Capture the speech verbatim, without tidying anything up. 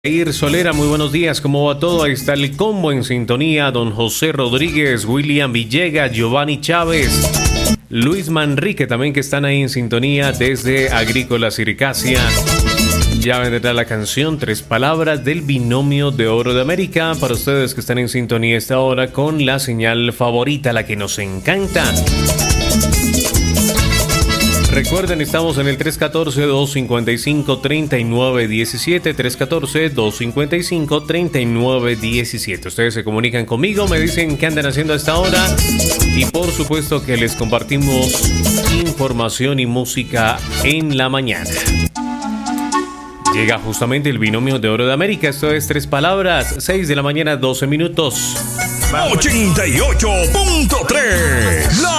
Ir Solera, muy buenos días, ¿cómo va todo? Ahí está el combo en sintonía, don José Rodríguez, William Villegas, Giovanni Chávez, Luis Manrique también que están ahí en sintonía desde Agrícola Circasia. Ya vendrá la canción Tres Palabras del Binomio de Oro de América para ustedes que están en sintonía esta hora con la señal favorita, la que nos encanta. Recuerden, estamos en el tres uno cuatro, dos cinco cinco, tres nueve uno siete, tres uno cuatro, dos cinco cinco, tres nueve uno siete. Ustedes se comunican conmigo, me dicen qué andan haciendo a esta hora y por supuesto que les compartimos información y música en la mañana. Llega justamente el Binomio de Oro de América, esto es Tres Palabras, seis de la mañana, doce minutos. ochenta y ocho punto tres, la